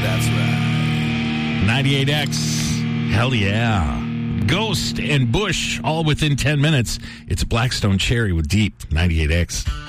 That's right. 98X. Hell yeah. Ghost and Bush all within 10 minutes. It's Blackstone Cherry with Deep. 98X.